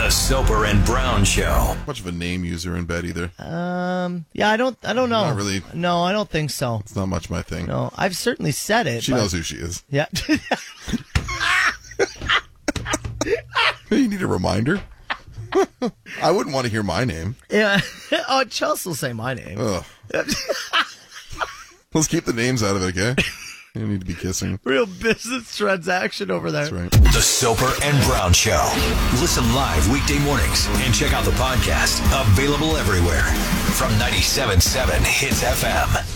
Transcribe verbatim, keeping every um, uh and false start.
The Soper and Brown Show. Much of a name user in bed either. Um, yeah, I don't, I don't know. Not really. No, I don't think so. It's not much my thing. No, I've certainly said it. She but... knows who she is. Yeah. You need a reminder? I wouldn't want to hear my name. Yeah. Oh, Chelsea will say my name. Ugh. Let's keep the names out of it, okay? You need to be kissing. Real business transaction over there. That's right. The Soper and Brown Show. Listen live weekday mornings and check out the podcast. Available everywhere from ninety-seven point seven Hits F M.